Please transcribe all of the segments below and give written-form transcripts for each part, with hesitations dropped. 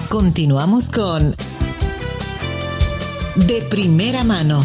Continuamos con De Primera Mano.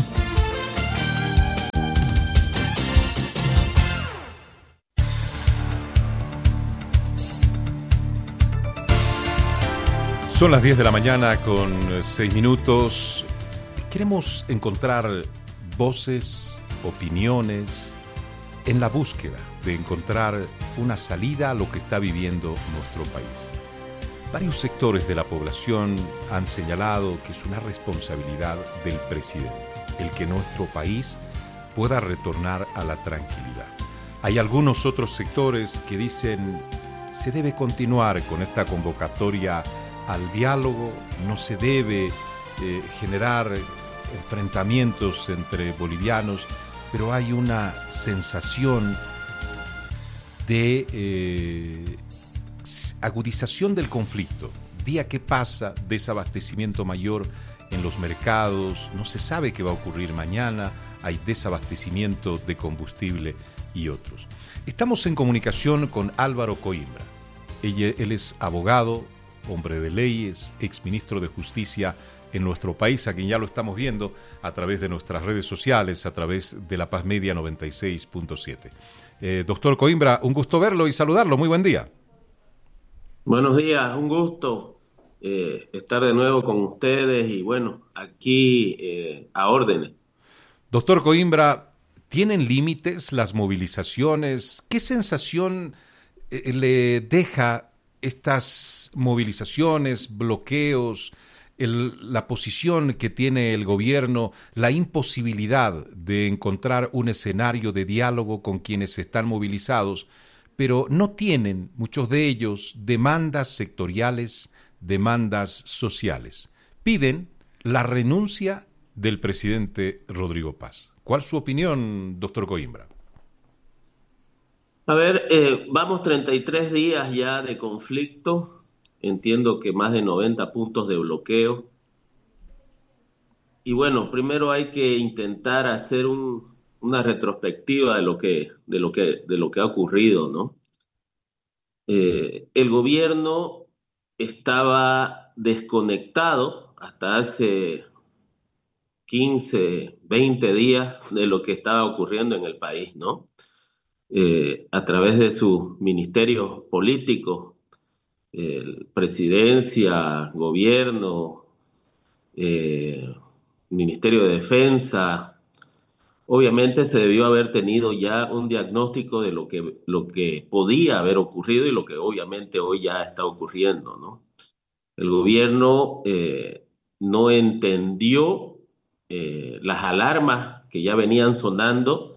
Son las 10 de la mañana con 6 minutos. Queremos encontrar voces, opiniones, en la búsqueda de encontrar una salida a lo que está viviendo nuestro país. Varios sectores de la población han señalado que es una responsabilidad del presidente el que nuestro país pueda retornar a la tranquilidad. Hay algunos otros sectores que dicen se debe continuar con esta convocatoria al diálogo, no se debe generar enfrentamientos entre bolivianos, pero hay una sensación de agudización del conflicto. Día que pasa, desabastecimiento mayor en los mercados, no se sabe qué va a ocurrir mañana, hay desabastecimiento de combustible y otros. Estamos en comunicación con Álvaro Coimbra. Él es abogado, hombre de leyes, exministro de Justicia en nuestro país, a quien ya lo estamos viendo a través de nuestras redes sociales, a través de La Paz Media 96.7. Doctor Coimbra, un gusto verlo y saludarlo. Muy buen día. Buenos días, un gusto estar de nuevo con ustedes y bueno, aquí a órdenes. Doctor Coimbra, ¿tienen límites las movilizaciones? ¿Qué sensación le deja estas movilizaciones, bloqueos, la posición que tiene el gobierno, la imposibilidad de encontrar un escenario de diálogo con quienes están movilizados, pero no tienen, muchos de ellos, demandas sectoriales, demandas sociales? Piden la renuncia del presidente Rodrigo Paz. ¿Cuál es su opinión, doctor Coimbra? A ver, vamos 33 días ya de conflicto. Entiendo que más de 90 puntos de bloqueo. Y bueno, primero hay que intentar hacer una retrospectiva de lo que ha ocurrido, ¿no? El gobierno estaba desconectado hasta hace 15, 20 días de lo que estaba ocurriendo en el país, ¿no? A través de sus ministerios políticos, presidencia, gobierno, Ministerio de Defensa. Obviamente se debió haber tenido ya un diagnóstico de lo que podía haber ocurrido y lo que obviamente hoy ya está ocurriendo, ¿no? El gobierno no entendió las alarmas que ya venían sonando,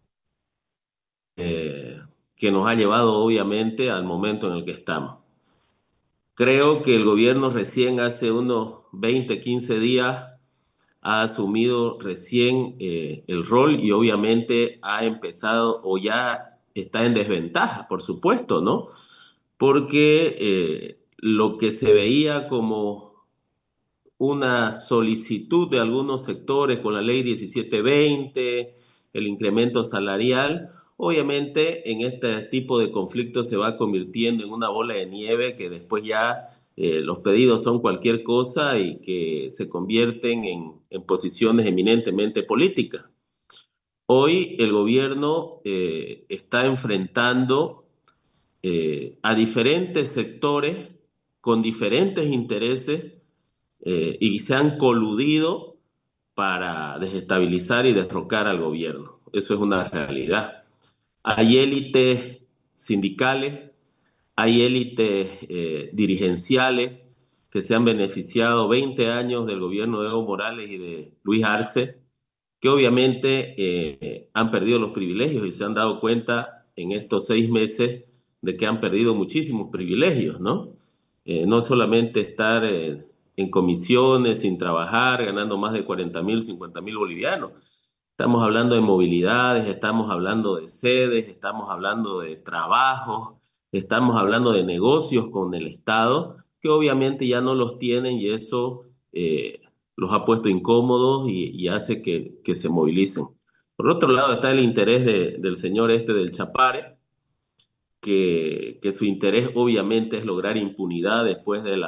que nos ha llevado obviamente al momento en el que estamos. Creo que el gobierno recién hace unos 20, 15 días ha asumido recién el rol y obviamente ha empezado o ya está en desventaja, por supuesto, ¿no? Porque lo que se veía como una solicitud de algunos sectores con la ley 1720, el incremento salarial, obviamente en este tipo de conflictos se va convirtiendo en una bola de nieve que después ya los pedidos son cualquier cosa y que se convierten en posiciones eminentemente políticas. Hoy el gobierno está enfrentando a diferentes sectores con diferentes intereses y se han coludido para desestabilizar y derrocar al gobierno. Eso es una realidad. Hay élites sindicales, hay élites dirigenciales que se han beneficiado 20 años del gobierno de Evo Morales y de Luis Arce, que obviamente han perdido los privilegios y se han dado cuenta en estos 6 meses de que han perdido muchísimos privilegios, ¿no? No solamente estar en comisiones, sin trabajar, ganando más de 40.000, 50.000 bolivianos. Estamos hablando de movilidades, estamos hablando de sedes, estamos hablando de trabajos, estamos hablando de negocios con el Estado, que obviamente ya no los tienen y eso los ha puesto incómodos y hace que se movilicen. Por otro lado está el interés del señor del Chapare, que su interés obviamente es lograr impunidad después de las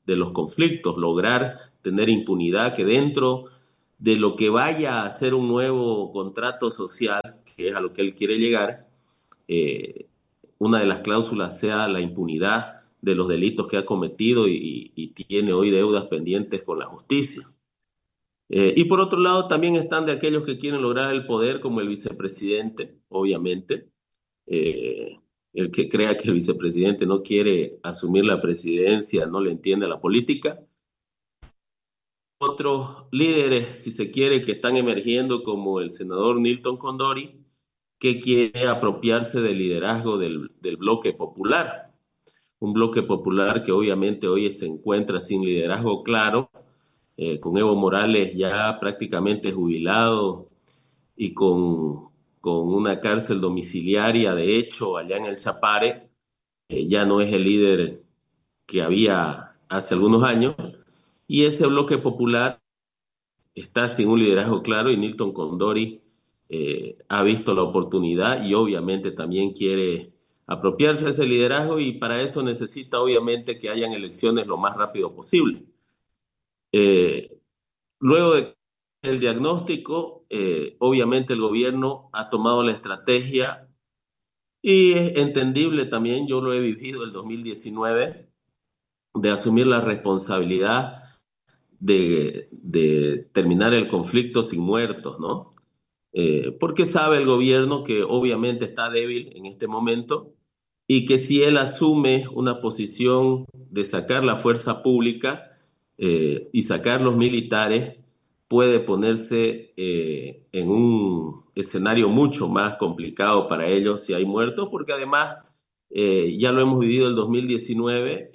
de los conflictos, lograr tener impunidad, que dentro de lo que vaya a ser un nuevo contrato social, que es a lo que él quiere llegar, eh, una de las cláusulas sea la impunidad de los delitos que ha cometido y tiene hoy deudas pendientes con la justicia. Y por otro lado, también están de aquellos que quieren lograr el poder, como el vicepresidente, obviamente. Eh, el que crea que el vicepresidente no quiere asumir la presidencia no le entiende la política. Otros líderes, si se quiere, que están emergiendo, como el senador Nilton Condori, que quiere apropiarse del liderazgo del bloque popular. Un bloque popular que obviamente hoy se encuentra sin liderazgo claro, con Evo Morales ya prácticamente jubilado y con una cárcel domiciliaria, de hecho, allá en el Chapare, ya no es el líder que había hace algunos años, y ese bloque popular está sin un liderazgo claro y Nilton Condori ha visto la oportunidad y obviamente también quiere apropiarse de ese liderazgo y para eso necesita obviamente que hayan elecciones lo más rápido posible. Eh, Luego del diagnóstico, obviamente el gobierno ha tomado la estrategia y es entendible también, yo lo he vivido el 2019, de asumir la responsabilidad de terminar el conflicto sin muertos, ¿no? Porque sabe el gobierno que obviamente está débil en este momento y que si él asume una posición de sacar la fuerza pública y sacar los militares, puede ponerse en un escenario mucho más complicado para ellos si hay muertos, porque además ya lo hemos vivido el 2019,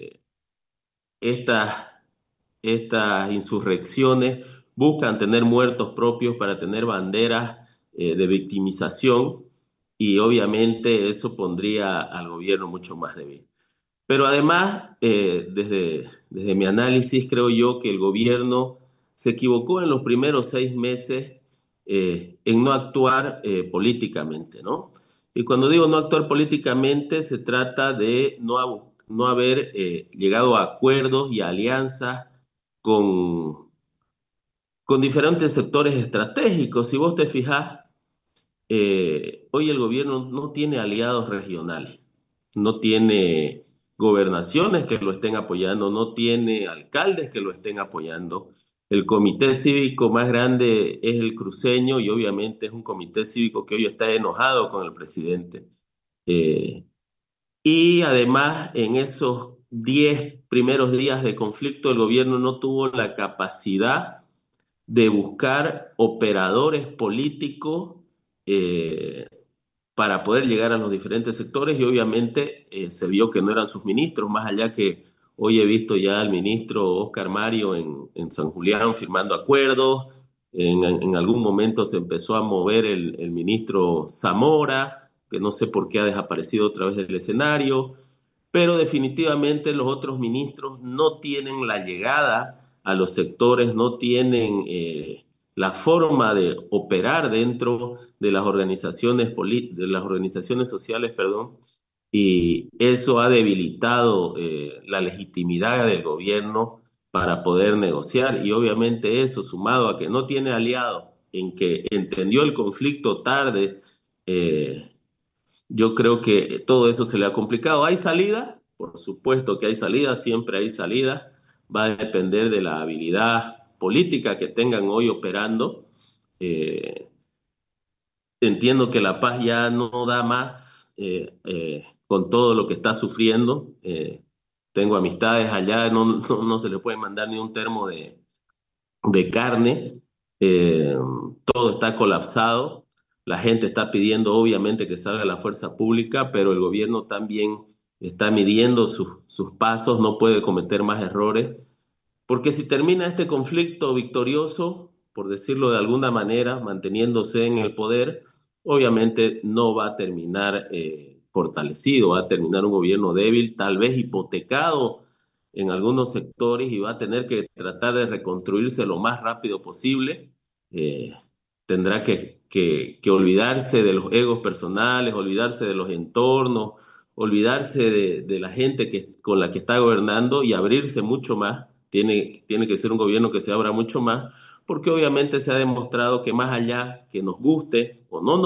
estas estas insurrecciones buscan tener muertos propios para tener banderas de victimización y obviamente eso pondría al gobierno mucho más débil. Pero además, desde mi análisis, creo yo que el gobierno se equivocó en los primeros 6 meses en no actuar políticamente, ¿no? Y cuando digo no actuar políticamente, se trata de no haber llegado a acuerdos y alianzas con, con diferentes sectores estratégicos. Si vos te fijás, hoy el gobierno no tiene aliados regionales, no tiene gobernaciones que lo estén apoyando, no tiene alcaldes que lo estén apoyando. El comité cívico más grande es el cruceño y obviamente es un comité cívico que hoy está enojado con el presidente. Eh, y además, en esos 10 primeros días de conflicto, el gobierno no tuvo la capacidad de buscar operadores políticos eh, para poder llegar a los diferentes sectores y obviamente se vio que no eran sus ministros, más allá que hoy he visto ya al ministro Oscar Mario en San Julián firmando acuerdos, en algún momento se empezó a mover el ministro Zamora, que no sé por qué ha desaparecido otra vez del escenario, pero definitivamente los otros ministros no tienen la llegada a los sectores, no tienen la forma de operar dentro de las de las organizaciones sociales, perdón, y eso ha debilitado la legitimidad del gobierno para poder negociar y obviamente eso sumado a que no tiene aliados en que entendió el conflicto tarde, yo creo que todo eso se le ha complicado. ¿Hay salida? Por supuesto que hay salida, siempre hay salida. Va a depender de la habilidad política que tengan hoy operando. Eh, Entiendo que la paz ya no da más con todo lo que está sufriendo. Tengo amistades allá, no se le puede mandar ni un termo de carne, eh, todo está colapsado, la gente está pidiendo obviamente que salga la fuerza pública, pero el gobierno también está midiendo sus pasos, no puede cometer más errores, porque si termina este conflicto victorioso, por decirlo de alguna manera, manteniéndose en el poder, obviamente no va a terminar fortalecido, va a terminar un gobierno débil, tal vez hipotecado en algunos sectores y va a tener que tratar de reconstruirse lo más rápido posible. Eh, Tendrá que olvidarse de los egos personales, olvidarse de los entornos, olvidarse de la gente con la que está gobernando y abrirse mucho más. Tiene que ser un gobierno que se abra mucho más, porque obviamente se ha demostrado que más allá que nos guste o no